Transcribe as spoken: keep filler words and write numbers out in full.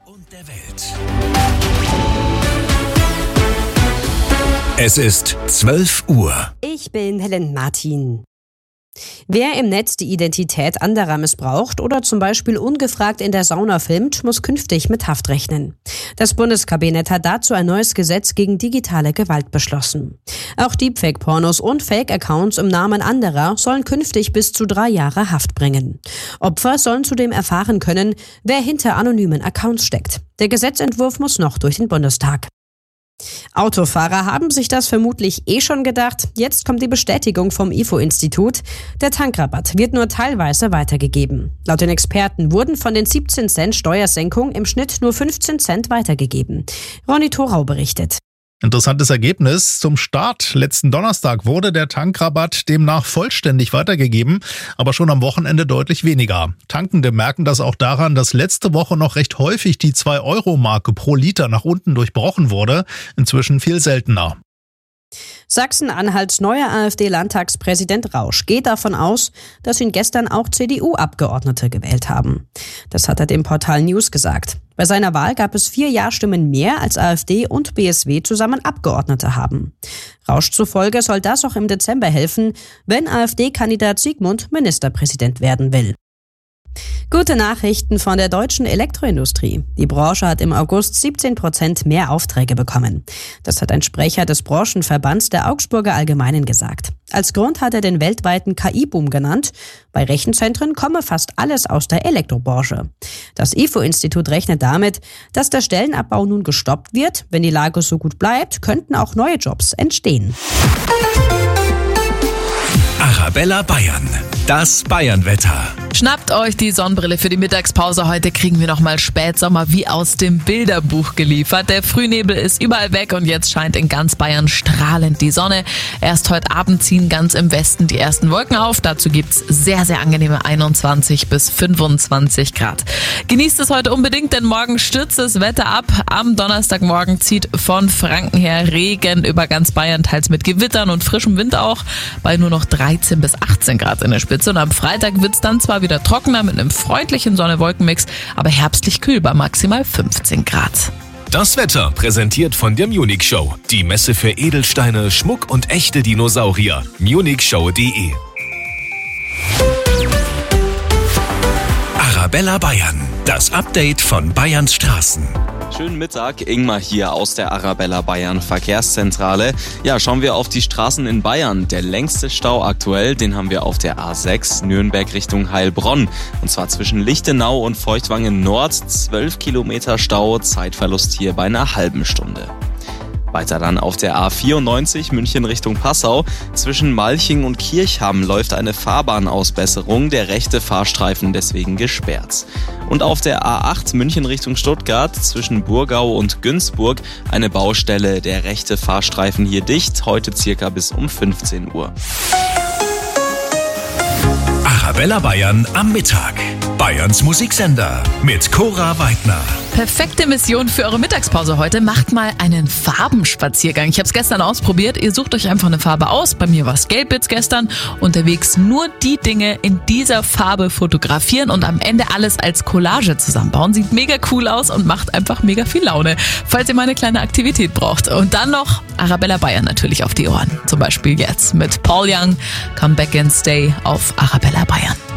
und der Welt. Es ist zwölf Uhr. Ich bin Helen Martin. Wer im Netz die Identität anderer missbraucht oder zum Beispiel ungefragt in der Sauna filmt, muss künftig mit Haft rechnen. Das Bundeskabinett hat dazu ein neues Gesetz gegen digitale Gewalt beschlossen. Auch Deepfake-Pornos und Fake-Accounts im Namen anderer sollen künftig bis zu drei Jahre Haft bringen. Opfer sollen zudem erfahren können, wer hinter anonymen Accounts steckt. Der Gesetzentwurf muss noch durch den Bundestag. Autofahrer haben sich das vermutlich eh schon gedacht. Jetzt kommt die Bestätigung vom I F O-Institut. Der Tankrabatt wird nur teilweise weitergegeben. Laut den Experten wurden von den siebzehn Cent Steuersenkung im Schnitt nur fünfzehn Cent weitergegeben. Ronny Thorau berichtet. Interessantes Ergebnis. Zum Start letzten Donnerstag wurde der Tankrabatt demnach vollständig weitergegeben, aber schon am Wochenende deutlich weniger. Tankende merken das auch daran, dass letzte Woche noch recht häufig die zwei Euro Marke pro Liter nach unten durchbrochen wurde, inzwischen viel seltener. Sachsen-Anhalts neuer AfD-Landtagspräsident Rausch geht davon aus, dass ihn gestern auch C D U-Abgeordnete gewählt haben. Das hat er dem Portal News gesagt. Bei seiner Wahl gab es vier Ja-Stimmen mehr, als AfD und B S W zusammen Abgeordnete haben. Rausch zufolge soll das auch im Dezember helfen, wenn AfD-Kandidat Sigmund Ministerpräsident werden will. Gute Nachrichten von der deutschen Elektroindustrie. Die Branche hat im August siebzehn Prozent mehr Aufträge bekommen. Das hat ein Sprecher des Branchenverbands der Augsburger Allgemeinen gesagt. Als Grund hat er den weltweiten K I-Boom genannt. Bei Rechenzentren komme fast alles aus der Elektrobranche. Das I F O-Institut rechnet damit, dass der Stellenabbau nun gestoppt wird. Wenn die Lage so gut bleibt, könnten auch neue Jobs entstehen. Arabella Bayern. Das Bayern-Wetter. Schnappt euch die Sonnenbrille für die Mittagspause. Heute kriegen wir nochmal Spätsommer wie aus dem Bilderbuch geliefert. Der Frühnebel ist überall weg und jetzt scheint in ganz Bayern strahlend die Sonne. Erst heute Abend ziehen ganz im Westen die ersten Wolken auf. Dazu gibt's sehr, sehr angenehme einundzwanzig bis fünfundzwanzig Grad. Genießt es heute unbedingt, denn morgen stürzt das Wetter ab. Am Donnerstagmorgen zieht von Franken her Regen über ganz Bayern, teils mit Gewittern und frischem Wind auch, bei nur noch dreizehn bis achtzehn Grad in der Spitze. Und am Freitag wird's dann zwar wieder trockener mit einem freundlichen Sonne-Wolken-Mix, aber herbstlich kühl bei maximal fünfzehn Grad. Das Wetter präsentiert von der Munich Show. Die Messe für Edelsteine, Schmuck und echte Dinosaurier. munich show punkt de. Arabella Bayern. Das Update von Bayerns Straßen. Schönen Mittag, Ingmar hier aus der Arabella Bayern Verkehrszentrale. Ja, schauen wir auf die Straßen in Bayern. Der längste Stau aktuell, den haben wir auf der A sechs Nürnberg Richtung Heilbronn. Und zwar zwischen Lichtenau und Feuchtwangen Nord. zwölf Kilometer Stau, Zeitverlust hier bei einer halben Stunde. Weiter dann auf der A vierundneunzig München Richtung Passau. Zwischen Malching und Kirchham läuft eine Fahrbahnausbesserung, der rechte Fahrstreifen deswegen gesperrt. Und auf der A acht München Richtung Stuttgart zwischen Burgau und Günzburg eine Baustelle, der rechte Fahrstreifen hier dicht, heute circa bis um fünfzehn Uhr. Arabella Bayern am Mittag. Bayerns Musiksender mit Cora Weidner. Perfekte Mission für eure Mittagspause heute. Macht mal einen Farbenspaziergang. Ich habe es gestern ausprobiert. Ihr sucht euch einfach eine Farbe aus. Bei mir war es gelb jetzt gestern. Unterwegs nur die Dinge in dieser Farbe fotografieren und am Ende alles als Collage zusammenbauen. Sieht mega cool aus und macht einfach mega viel Laune, falls ihr mal eine kleine Aktivität braucht. Und dann noch Arabella Bayern natürlich auf die Ohren. Zum Beispiel jetzt mit Paul Young, Come Back and Stay auf Arabella Bayern.